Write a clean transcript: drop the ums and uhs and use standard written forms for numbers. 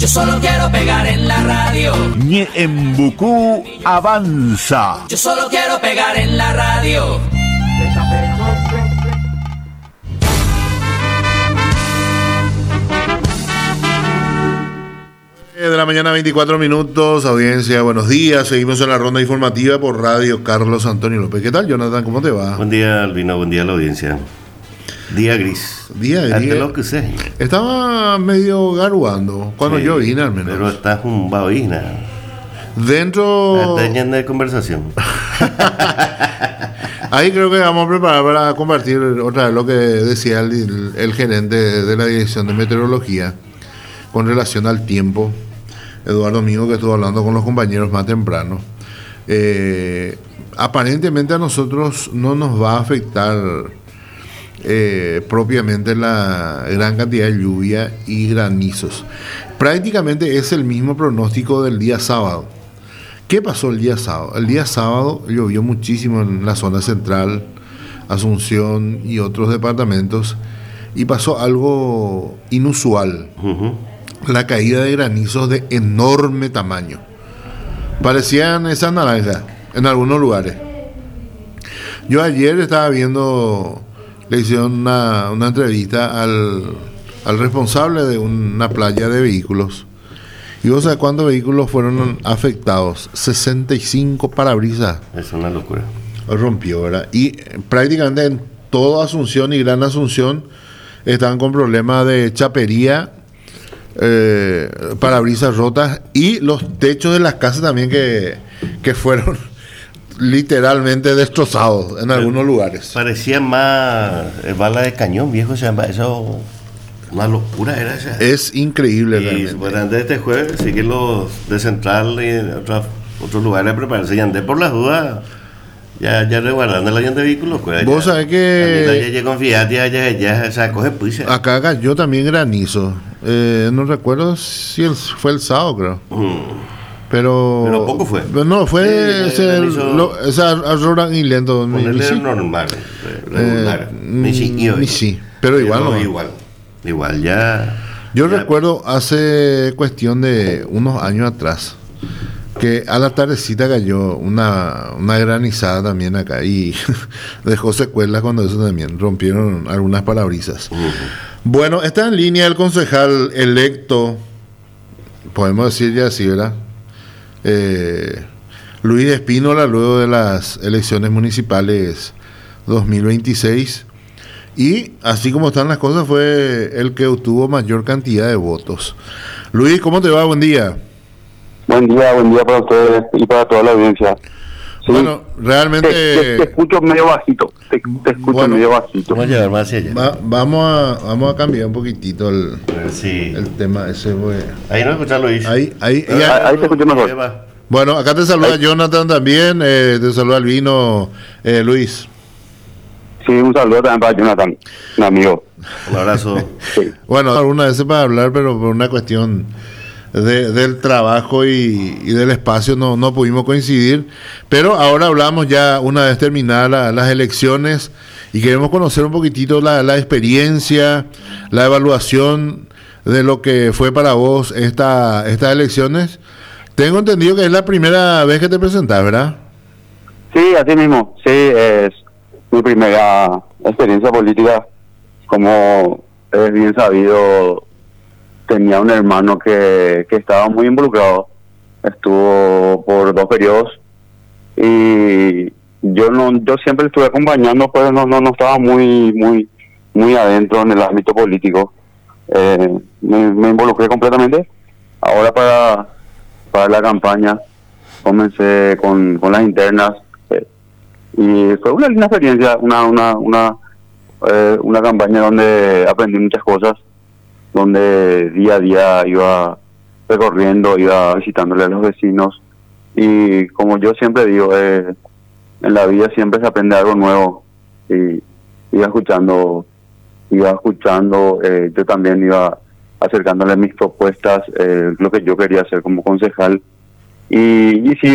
Yo solo quiero pegar en la radio. Ñeembucú avanza. Yo solo quiero pegar en la radio. De la mañana, 24 minutos, audiencia, buenos días. Seguimos en la ronda informativa por Radio Carlos Antonio López. ¿Qué tal, Jonathan? ¿Cómo te va? Buen día, Albino, buen día a la audiencia. Día gris. Día gris. Ante lo que sé. Estaba medio garuando cuando Sí, yo vine, al menos. Pero está un babina. Dentro. Está llena de conversación. Ahí creo que vamos a preparar para compartir otra vez lo que decía el gerente de la Dirección de Meteorología con relación al tiempo. Eduardo Mingo, que estuvo hablando con los compañeros más temprano. Aparentemente a nosotros no nos va a afectar propiamente la gran cantidad de lluvia y granizos. Prácticamente es el mismo pronóstico del día sábado. ¿Qué pasó el día sábado? El día sábado llovió muchísimo en la zona central, Asunción y otros departamentos, y pasó algo inusual. La caída de granizos de enorme tamaño. Parecían esas naranjas en algunos lugares. Yo ayer estaba viendo, le hicieron una entrevista al responsable de una playa de vehículos. ¿Y vos sabés cuántos vehículos fueron afectados? 65 parabrisas. Es una locura. Rompió, ¿verdad? Y prácticamente en toda Asunción y Gran Asunción estaban con problemas de chapería, parabrisas rotas y los techos de las casas también que fueron literalmente destrozados en algunos lugares. Parecía más bala de cañón, viejo. O sea, eso, una locura era esa. Es increíble y realmente. supuestamente este jueves siguen los de Central y otros lugares a prepararse. Y andé por las dudas. Ya resguardando la llanta de vehículos. Pues, vos sabés que ya confiate, ya, o sea, coge pues. Acá cayó también granizo. No recuerdo si fue el sábado, creo. Pero poco fue. No, fue Sí, esa aurora y lento. Ponerle normal. Regular. Sí, pero igual no. Igual ya. Yo recuerdo hace cuestión de unos años atrás que a la tardecita cayó una granizada también acá y dejó secuelas cuando eso también rompieron algunas parabrisas. Bueno, está en línea el concejal electo, podemos decir ya así, ¿verdad? Luis Espínola, luego de las elecciones municipales 2026, y así como están las cosas fue el que obtuvo mayor cantidad de votos. Luis, ¿cómo te va? Buen día. Buen día para ustedes y para toda la audiencia. Sí, bueno, realmente te escucho medio bajito. Te escucho medio bajito. Vamos a llevar más hacia allá. Vamos a cambiar un poquitito el tema ese. Ahí no escuchas, Luis. Ahí te escucho mejor. Bueno, acá te saluda Jonathan también. Te saluda Albino, Luis. Sí, un saludo también para Jonathan, un amigo. Un abrazo. Sí. Bueno, alguna vez para hablar, pero por una cuestión del trabajo y del espacio no pudimos coincidir, pero ahora hablamos ya una vez terminadas las elecciones y queremos conocer un poquitito la experiencia, la evaluación de lo que fue para vos estas elecciones. Tengo entendido que es la primera vez que te presentás, ¿verdad? Sí, así mismo. Sí, es mi primera experiencia política. Como es bien sabido, tenía un hermano que estaba muy involucrado, estuvo por 2 periodos y yo siempre estuve acompañando, pero no estaba muy adentro en el ámbito político. Me involucré completamente. Ahora para la campaña comencé con las internas y fue una linda experiencia, una campaña donde aprendí muchas cosas, donde día a día iba recorriendo, iba visitándole a los vecinos y como yo siempre digo, en la vida siempre se aprende algo nuevo y iba escuchando, yo también iba acercándole mis propuestas, lo que yo quería hacer como concejal y sí,